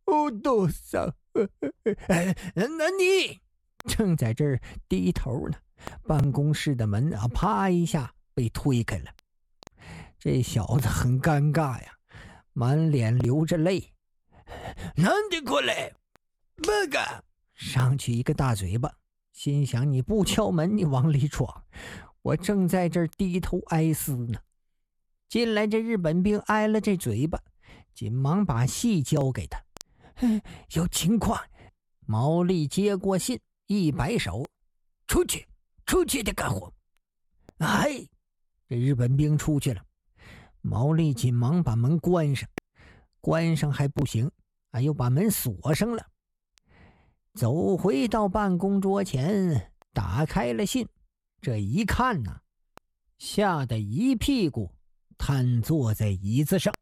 お父さん。那你正在这儿低头呢，办公室的门啊，啪一下被推开了。这小子很尴尬呀，满脸流着泪。なんでこれ？バカ！上去一个大嘴巴，心想你不敲门，你往里闯，我正在这儿低头哀思呢。进来这日本兵挨了这嘴巴，紧忙把信交给他。有情况。毛利接过信，一摆手，出去，出去的干活。哎，这日本兵出去了。毛利紧忙把门关上，关上还不行啊，又把门锁上了。走回到办公桌前，打开了信，这一看呢，吓得一屁股瘫坐在椅子上。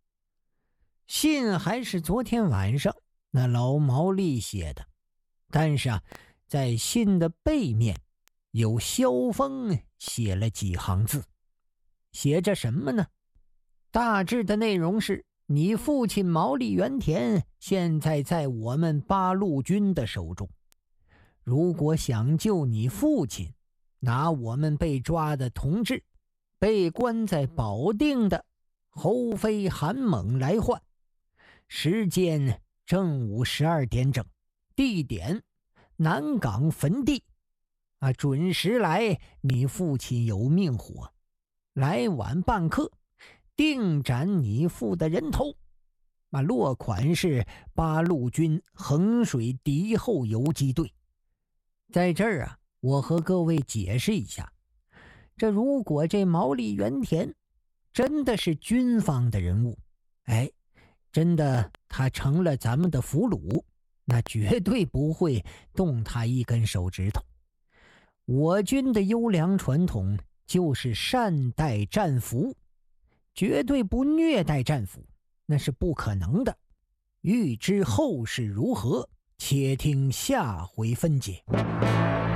信还是昨天晚上那老毛利写的，但是啊，在信的背面有萧峰写了几行字，写着什么呢？大致的内容是：你父亲毛利元田现在在我们八路军的手中，如果想救你父亲，拿我们被抓的同志被关在保定的侯飞韩猛来换，时间正午12点整，地点南港坟地啊，准时来，你父亲有命活，来晚半刻定斩你父的人头。落款是八路军衡水敌后游击队。在这儿啊，我和各位解释一下，这如果这毛利元田真的是军方的人物，真的他成了咱们的俘虏，那绝对不会动他一根手指头。我军的优良传统就是善待战俘，绝对不虐待战俘，那是不可能的。欲知后事如何，且听下回分解。